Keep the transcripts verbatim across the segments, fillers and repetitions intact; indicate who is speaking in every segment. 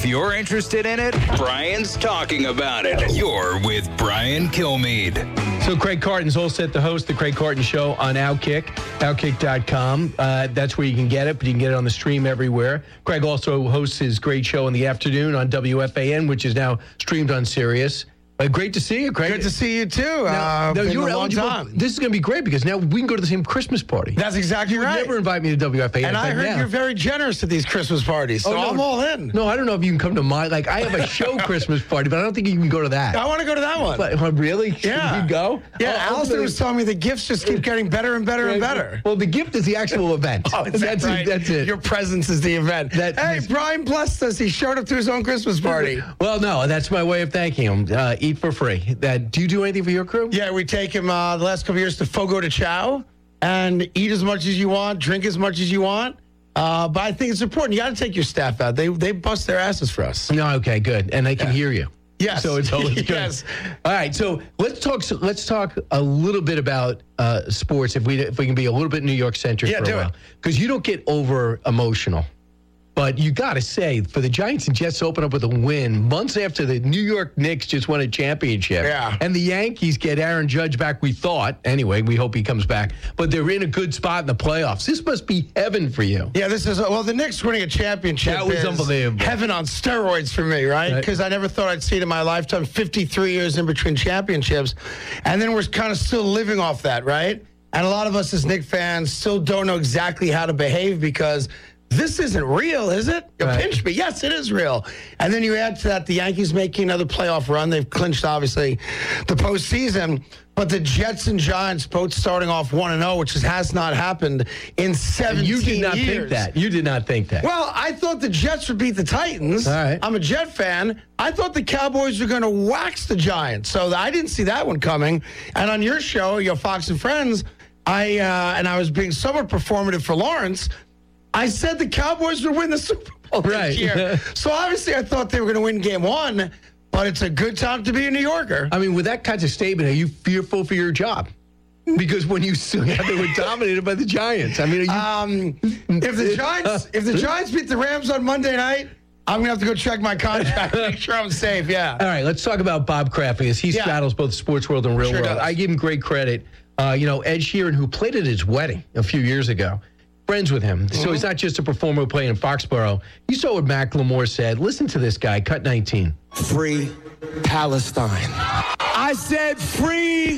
Speaker 1: If you're interested in it, Brian's talking about it. You're with Brian Kilmeade.
Speaker 2: So Craig Carton's all set to host the Craig Carton Show on Outkick, outkick dot com. Uh, that's where you can get it, but you can get it on the stream everywhere. Craig also hosts his great show in the afternoon on W F A N, which is now streamed on Sirius. Uh, great to see you, Craig.
Speaker 3: Good to see you, too.
Speaker 2: Now,
Speaker 3: uh,
Speaker 2: no,
Speaker 3: been
Speaker 2: you're
Speaker 3: a long
Speaker 2: eligible.
Speaker 3: time.
Speaker 2: This is going to be great because now we can go to the same Christmas party.
Speaker 3: That's exactly
Speaker 2: you
Speaker 3: right.
Speaker 2: You never invite me to W F A N.
Speaker 3: And I heard
Speaker 2: now.
Speaker 3: you're very generous at these Christmas parties, so
Speaker 2: oh, no,
Speaker 3: I'm all in.
Speaker 2: No, I don't know if you can come to my, like, I have a show Christmas party, but I don't think you can go to that.
Speaker 3: I want to go to that one.
Speaker 2: But, uh, really?
Speaker 3: Yeah.
Speaker 2: Should you go?
Speaker 3: Yeah,
Speaker 2: oh,
Speaker 3: Allison was telling me the gifts just keep getting better and better and better.
Speaker 2: Well, the gift is the actual event.
Speaker 3: Oh, that's
Speaker 2: that's
Speaker 3: right.
Speaker 2: It, that's it.
Speaker 3: Your presence is the event.
Speaker 2: That
Speaker 3: hey,
Speaker 2: is-
Speaker 3: Brian blessed us. He showed up to his own Christmas party.
Speaker 2: Well, no, that's my way of thanking him. Uh, eat for free. That, do you do anything for your crew?
Speaker 3: Yeah, we take him uh, the last couple of years to Fogo de Chao and eat as much as you want, drink as much as you want. Uh, but I think it's important. You got to take your staff out. They they bust their asses for us.
Speaker 2: No, okay, good, and they can
Speaker 3: Yeah.
Speaker 2: hear you.
Speaker 3: Yes.
Speaker 2: So it's always good.
Speaker 3: Yes.
Speaker 2: All right, so let's talk. So let's talk a little bit about uh, sports, if we if we can be a little bit New York centric
Speaker 3: Yeah,
Speaker 2: for a
Speaker 3: do
Speaker 2: while,
Speaker 3: it.
Speaker 2: because you don't get over emotional. But you got to say, for the Giants and Jets to open up with a win months after the New York Knicks just won a championship,
Speaker 3: Yeah.
Speaker 2: and the Yankees get Aaron Judge back, we thought. Anyway, we hope he comes back. But they're in a good spot in the playoffs. This must be heaven for you.
Speaker 3: Yeah, this is, well, the Knicks winning a championship
Speaker 2: That was
Speaker 3: is
Speaker 2: unbelievable.
Speaker 3: heaven on steroids for me, right?
Speaker 2: Right.
Speaker 3: Because I never thought I'd see it in my lifetime, fifty-three years in between championships. And then we're kind of still living off that, right? And a lot of us as Knicks fans still don't know exactly how to behave because this isn't real, is it? You
Speaker 2: Right.
Speaker 3: pinch me. Yes, it is real. And then you add to that the Yankees making another playoff run. They've clinched, obviously, the postseason. But the Jets and Giants both starting off one and oh, which has not happened in seventeen
Speaker 2: You did not
Speaker 3: years.
Speaker 2: think that. You did not think that.
Speaker 3: Well, I thought the Jets would beat the Titans.
Speaker 2: All right.
Speaker 3: I'm a Jet fan. I thought the Cowboys were going to wax the Giants. So I didn't see that one coming. And on your show, your Fox and Friends, I uh, and I was being somewhat performative for Lawrence. I said the Cowboys would win the Super Bowl
Speaker 2: Right.
Speaker 3: this year. So obviously I thought they were going to win game one, but it's a good time to be a New Yorker.
Speaker 2: I mean, with that kind of statement, are you fearful for your job? Because when you saw they were dominated by the Giants. I mean, are you,
Speaker 3: Um, if the Giants if the Giants beat the Rams on Monday night, I'm going to have to go check my contract, make sure I'm safe, yeah.
Speaker 2: all right, let's talk about Bob Kraft because he
Speaker 3: Yeah.
Speaker 2: straddles both the sports world and real
Speaker 3: Sure
Speaker 2: world.
Speaker 3: does.
Speaker 2: I give him great credit. Uh, you know, Ed Sheeran, who played at his wedding a few years ago, friends with him. So he's not just a performer who played in Foxborough. You saw what Macklemore said. Listen to this guy, cut nineteen.
Speaker 4: Free Palestine. I said free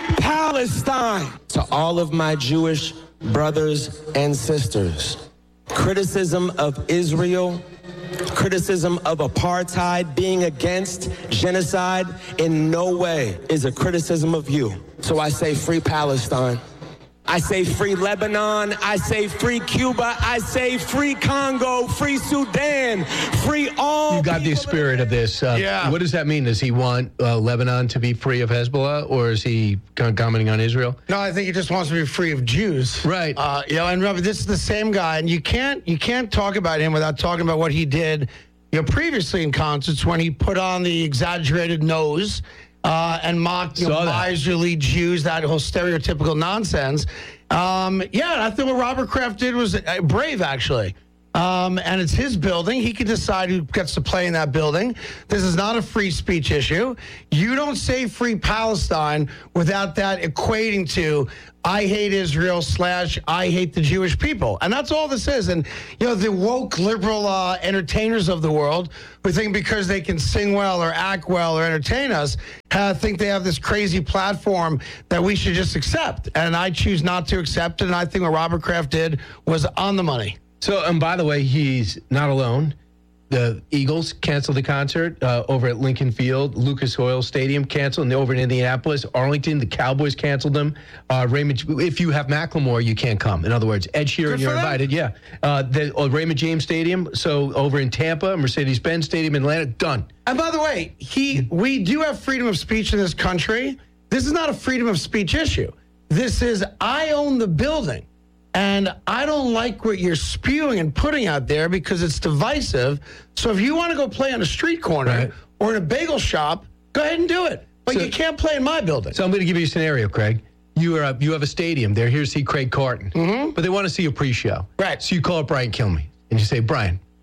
Speaker 4: Palestine. To all of my Jewish brothers and sisters, criticism of Israel, criticism of apartheid, being against genocide in no way is a criticism of you. So I say free Palestine. I say free Lebanon. I say free Cuba. I say free Congo, free Sudan, free all.
Speaker 2: You got the
Speaker 4: people
Speaker 2: spirit of this. Uh,
Speaker 3: Yeah.
Speaker 2: What does that mean? Does he want uh, Lebanon to be free of Hezbollah, or is he con- commenting on Israel?
Speaker 3: No, I think he just wants to be free of Jews.
Speaker 2: Right.
Speaker 3: Uh, you know, and remember, this is the same guy, and you can't you can't talk about him without talking about what he did, you know, previously in concerts when he put on the exaggerated nose uh, and mocked you know,
Speaker 2: Saw that.
Speaker 3: miserly Jews, that whole stereotypical nonsense. Um, yeah, and I think what Robert Kraft did was uh, brave, actually. Um, and it's his building. He can decide who gets to play in that building. This is not a free speech issue. You don't say free Palestine without that equating to I hate Israel slash I hate the Jewish people. And that's all this is. And, you know, the woke liberal uh, entertainers of the world who think because they can sing well or act well or entertain us, uh, think they have this crazy platform that we should just accept. And I choose not to accept it. And I think what Robert Kraft did was on the money.
Speaker 2: So, and by the way, he's not alone. The Eagles canceled the concert uh, over at Lincoln Field. Lucas Oil Stadium canceled. And over in Indianapolis, Arlington, the Cowboys canceled them. Uh, Raymond, if you have Macklemore, you can't come. In other words, Ed Sheeran,
Speaker 3: Good
Speaker 2: you're
Speaker 3: for them.
Speaker 2: invited. Yeah. Uh, the uh, Raymond James Stadium. So over in Tampa, Mercedes-Benz Stadium in Atlanta, done.
Speaker 3: And by the way, he we do have freedom of speech in this country. This is not a freedom of speech issue. This is I own the building. And I don't like what you're spewing and putting out there because it's divisive. So if you want to go play on a street corner
Speaker 2: Right.
Speaker 3: or in a bagel shop, go ahead and do it. But
Speaker 2: So-
Speaker 3: you can't play in my building.
Speaker 2: So I'm going to give you a scenario, Craig. You are a, you have a stadium. They're here to see Craig Carton, mm-hmm. but they want to see a pre-show.
Speaker 3: Right.
Speaker 2: So you call up Brian Kilmeade and you say, Brian,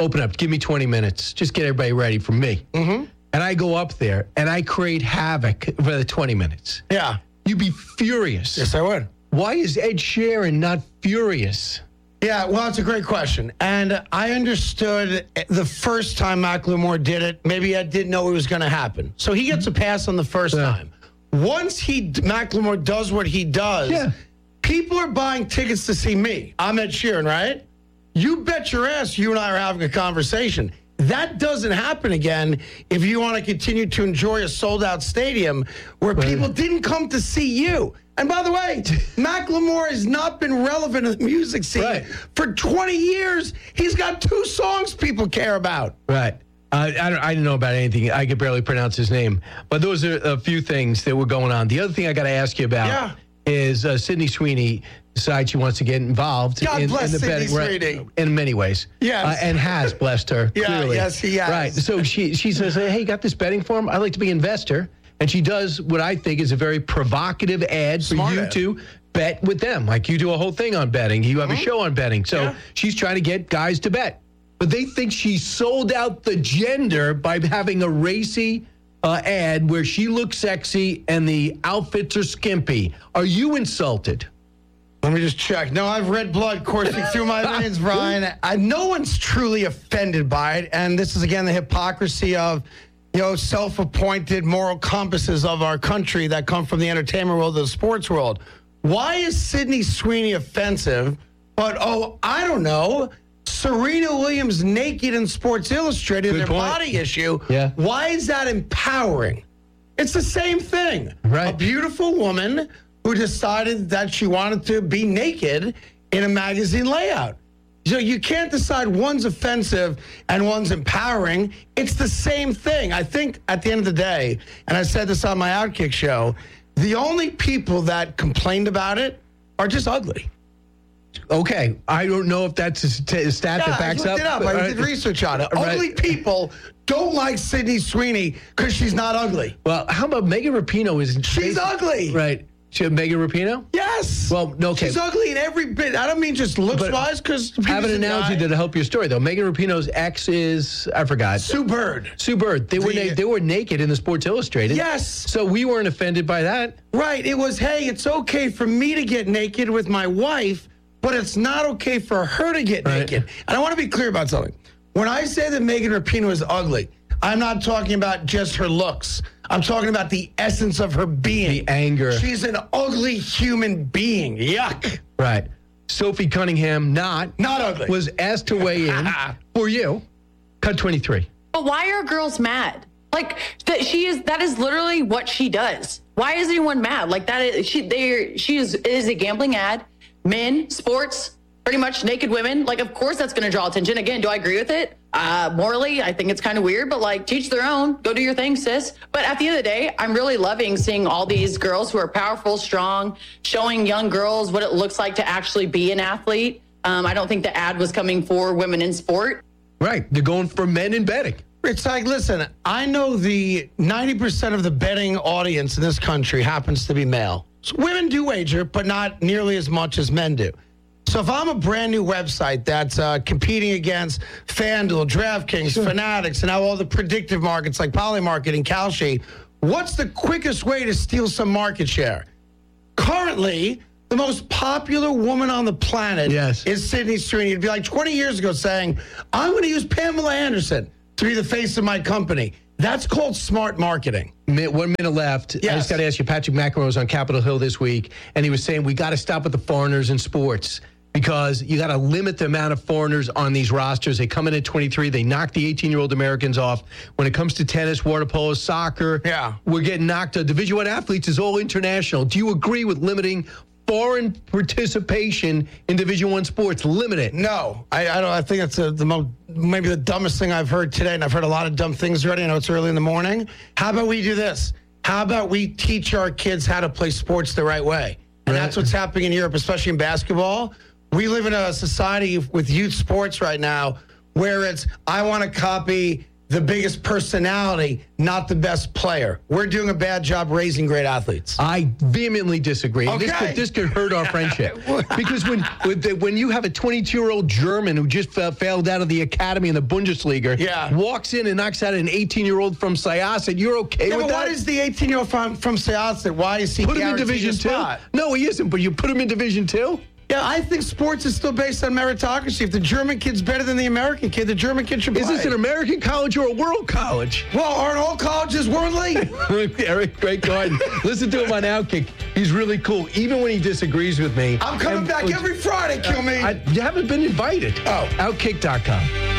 Speaker 2: open up, give me twenty minutes. Just get everybody ready for me. Mm-hmm. And I go up there, and I create havoc for the twenty minutes.
Speaker 3: Yeah.
Speaker 2: You'd be furious.
Speaker 3: Yes, I would.
Speaker 2: Why is Ed Sheeran not furious?
Speaker 3: Yeah, well, it's a great question. And I understood the first time Macklemore did it, maybe Ed didn't know it was going to happen. So he gets a pass on the first
Speaker 2: Yeah.
Speaker 3: time. Once he Macklemore does what he does,
Speaker 2: Yeah.
Speaker 3: people are buying tickets to see me. I'm Ed Sheeran, right? You bet your ass you and I are having a conversation. That doesn't happen again if you want to continue to enjoy a sold-out stadium where
Speaker 2: Right.
Speaker 3: people didn't come to see you. And by the way, Macklemore has not been relevant in the music scene
Speaker 2: Right.
Speaker 3: for twenty years. He's got two songs people care about.
Speaker 2: Right. Uh, I, don't, I didn't know about anything. I could barely pronounce his name. But those are a few things that were going on. The other thing I got to ask you about
Speaker 3: Yeah.
Speaker 2: is uh, Sydney Sweeney decides she wants to get involved
Speaker 3: God
Speaker 2: in,
Speaker 3: bless
Speaker 2: in the
Speaker 3: Sydney
Speaker 2: betting, right,
Speaker 3: Sweeney.
Speaker 2: in many ways.
Speaker 3: Yes.
Speaker 2: Uh, and has blessed her.
Speaker 3: Yeah,
Speaker 2: clearly.
Speaker 3: yes, he has.
Speaker 2: Right. So she she says, hey, got this betting form? I'd like to be an investor. And she does what I think is a very provocative ad for
Speaker 3: Smart
Speaker 2: you
Speaker 3: ad.
Speaker 2: to bet with them. Like you do a whole thing on betting. You have a show on betting. So
Speaker 3: Yeah.
Speaker 2: she's trying to get guys to bet. But they think she sold out the gender by having a racy uh, ad where she looks sexy and the outfits are skimpy. Are you insulted?
Speaker 3: Let me just check. No, I've red blood coursing through my veins, Brian. I, no one's truly offended by it. And this is, again, the hypocrisy of, you know, self-appointed moral compasses of our country that come from the entertainment world, the sports world. Why is Sydney Sweeney offensive? But, oh, I don't know. Serena Williams naked in Sports Illustrated,
Speaker 2: Good
Speaker 3: their
Speaker 2: point.
Speaker 3: body issue.
Speaker 2: Yeah.
Speaker 3: Why is that empowering? It's the same thing.
Speaker 2: Right.
Speaker 3: A beautiful woman who decided that she wanted to be naked in a magazine layout. So you can't decide one's offensive and one's empowering. It's the same thing. I think at the end of the day, and I said this on my Outkick show, the only people that complained about it are just ugly.
Speaker 2: Okay. I don't know if that's a, st- a stat
Speaker 3: Yeah,
Speaker 2: that
Speaker 3: I
Speaker 2: backs
Speaker 3: looked
Speaker 2: up.
Speaker 3: it up.
Speaker 2: but-
Speaker 3: I did research on it.
Speaker 2: Right.
Speaker 3: Ugly people don't like Sydney Sweeney because she's not ugly.
Speaker 2: Well, how about Megan Rapinoe? Is
Speaker 3: She's ugly.
Speaker 2: Right. She, Megan Rapinoe?
Speaker 3: Yes.
Speaker 2: Well, no, okay.
Speaker 3: She's ugly in every bit. I don't mean just looks-wise because...
Speaker 2: I have an analogy to help your story, though. Megan Rapinoe's ex is, I forgot.
Speaker 3: Sue Bird.
Speaker 2: Sue Bird. They were
Speaker 3: The-
Speaker 2: na- they were naked in the Sports Illustrated.
Speaker 3: Yes.
Speaker 2: So we weren't offended by that.
Speaker 3: Right. It was, hey, it's okay for me to get naked with my wife, but it's not okay for her to get
Speaker 2: Right.
Speaker 3: naked. And I want to be clear about something. When I say that Megan Rapinoe is ugly, I'm not talking about just her looks. I'm talking about the essence of her being.
Speaker 2: The anger.
Speaker 3: She's an ugly human being. Yuck.
Speaker 2: Right. Sophie Cunningham, not.
Speaker 3: Not ugly.
Speaker 2: Was asked to weigh in for you. Cut twenty-three.
Speaker 5: But why are girls mad? Like that she is that is literally what she does. Why is anyone mad? Like that is she they she is is a gambling ad. Men, sports, pretty much naked women. Like of course that's gonna draw attention. Again, do I agree with it? Uh morally, I think it's kind of weird, but like teach their own. Go do your thing, sis. But at the end of the day, I'm really loving seeing all these girls who are powerful, strong, showing young girls what it looks like to actually be an athlete. Um, I don't think the ad was coming for women in sport.
Speaker 2: Right. They're going for men in betting.
Speaker 3: It's like, listen, I know the ninety percent of the betting audience in this country happens to be male. So women do wager, but not nearly as much as men do. So if I'm a brand new website that's uh, competing against FanDuel, DraftKings, Fanatics, and now all the predictive markets like Polymarket and Kalshi, what's the quickest way to steal some market share? Currently, the most popular woman on the planet
Speaker 2: Yes.
Speaker 3: is Sydney Sweeney. It'd be like twenty years ago saying, I'm going to use Pamela Anderson to be the face of my company. That's called smart marketing.
Speaker 2: Mi- One minute left. I
Speaker 3: Yes.
Speaker 2: just got to ask you, Patrick McEnroe was on Capitol Hill this week, and he was saying we got to stop with the foreigners in sports because you got to limit the amount of foreigners on these rosters. They come in at twenty-three. They knock the eighteen-year-old Americans off. When it comes to tennis, water polo, soccer,
Speaker 3: Yeah.
Speaker 2: we're getting knocked out. Division One athletes is all international. Do you agree with limiting foreign participation in Division One sports? Limit it.
Speaker 3: No, I, I don't. I think that's a, the most, maybe the dumbest thing I've heard today, and I've heard a lot of dumb things already. I know it's early in the morning. How about we do this? How about we teach our kids how to play sports the right way? And
Speaker 2: Right.
Speaker 3: that's what's happening in Europe, especially in basketball. We live in a society with youth sports right now where it's, I want to copy the biggest personality, not the best player. We're doing a bad job raising great athletes.
Speaker 2: I vehemently disagree.
Speaker 3: Okay.
Speaker 2: This could, this could hurt our friendship. Because when with the, when you have a twenty-two-year-old German who just fa- failed out of the academy in the Bundesliga,
Speaker 3: yeah.
Speaker 2: walks in and knocks out an eighteen-year-old from Syosset, you're okay
Speaker 3: yeah,
Speaker 2: with
Speaker 3: but
Speaker 2: that?
Speaker 3: What is the eighteen-year-old from, from Syosset? Why is he
Speaker 2: Put him in
Speaker 3: guaranteed
Speaker 2: Division
Speaker 3: a
Speaker 2: Two?
Speaker 3: spot?
Speaker 2: No, he isn't, but you put him in Division Two?
Speaker 3: Yeah, I think sports is still based on meritocracy. If the German kid's better than the American kid, the German kid should play.
Speaker 2: Is this an American college or a world college?
Speaker 3: Well, aren't all colleges worldly?
Speaker 2: Eric Greg Garden. Listen to him on Outkick. He's really cool, even when he disagrees with me.
Speaker 3: I'm coming
Speaker 2: And-
Speaker 3: back every Friday, kill me.
Speaker 2: I, you haven't been invited.
Speaker 3: Oh.
Speaker 2: Outkick dot com.